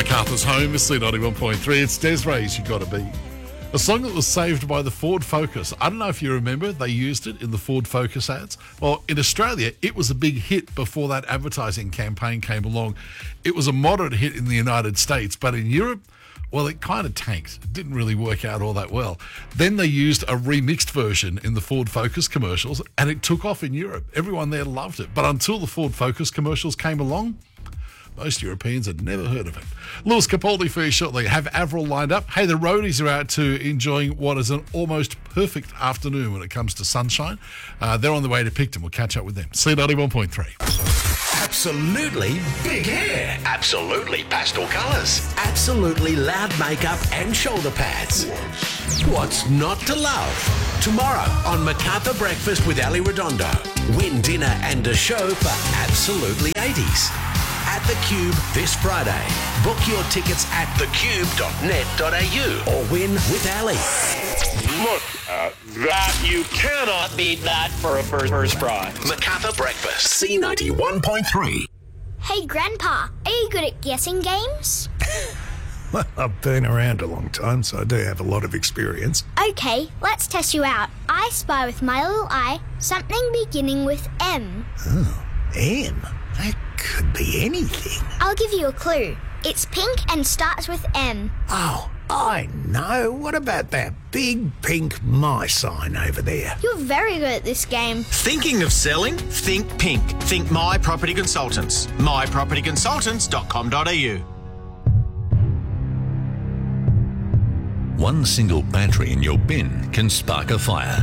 MacArthur's Home is C91.3. It's Des Ray's You Gotta Be. A song that was saved by the Ford Focus. I don't know if you remember, they used it in the Ford Focus ads. Well, in Australia, it was a big hit before that advertising campaign came along. It was a moderate hit in the United States, but in Europe, well, it kind of tanked. It didn't really work out all that well. Then they used a remixed version in the Ford Focus commercials, and it took off in Europe. Everyone there loved it. But until the Ford Focus commercials came along, most Europeans had never heard of it. Lewis Capaldi for you shortly. Have Avril lined up. Hey, the roadies are out to enjoying what is an almost perfect afternoon when it comes to sunshine. They're on the way to Picton. We'll catch up with them. C91.3. Absolutely big hair. Absolutely pastel colours. Absolutely loud makeup and shoulder pads. What's not to love? Tomorrow on MacArthur Breakfast with Ali Redondo. Win dinner and a show for Absolutely 80s. At The Cube this Friday. Book your tickets at thecube.net.au or win with Ali. Look at that. You cannot beat that for a first prize. MacArthur Breakfast, C91.3. Hey, Grandpa, are you good at guessing games? Well, I've been around a long time, so I do have a lot of experience. Okay, let's test you out. I spy with my little eye something beginning with M. Oh, M? That could be anything. I'll give you a clue. It's pink and starts with M. Oh, I know. What about that big pink my sign over there? You're very good at this game. Thinking of selling? Think pink. Think My Property Consultants. mypropertyconsultants.com.au. One single battery in your bin can spark a fire.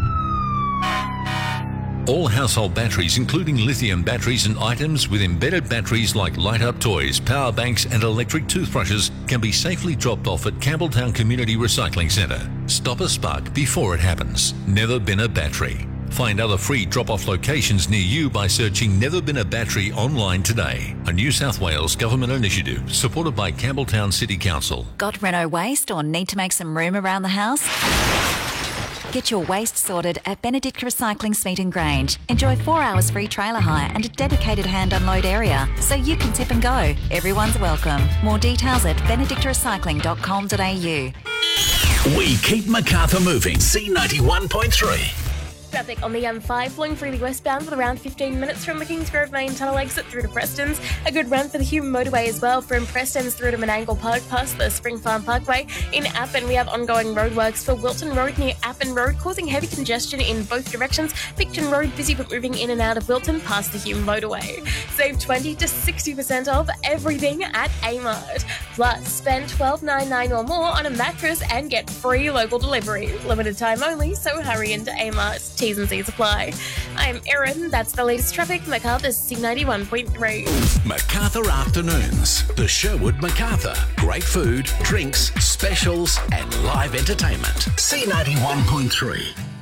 All household batteries, including lithium batteries and items with embedded batteries like light-up toys, power banks and electric toothbrushes, can be safely dropped off at Campbelltown Community Recycling Centre. Stop a spark before it happens. Never Been a Battery. Find other free drop-off locations near you by searching Never Been a Battery online today. A New South Wales government initiative supported by Campbelltown City Council. Got Renault waste or need to make some room around the house? Get your waste sorted at Benedict Recycling Smeaton Grange. Enjoy 4 hours free trailer hire and a dedicated hand unload area so you can tip and go. Everyone's welcome. More details at benedictrecycling.com.au. We keep MacArthur moving. C91.3. Traffic on the M5 flowing freely westbound with around 15 minutes from the Kingsgrove Main Tunnel exit through to Preston's. A good run for the Hume Motorway as well from Preston's through to Menangle Park past the Spring Farm Parkway. In Appin, we have ongoing roadworks for Wilton Road near Appin Road, causing heavy congestion in both directions. Picton Road busy but moving in and out of Wilton past the Hume Motorway. Save 20 to 60% off everything at Amart. Plus, spend $12.99 or more on a mattress and get free local delivery. Limited time only, so hurry into Amart. T's and C's apply. I'm Erin. That's the latest traffic. MacArthur's C91.3. MacArthur Afternoons. The Sherwood MacArthur. Great food, drinks, specials, and live entertainment. C91.3.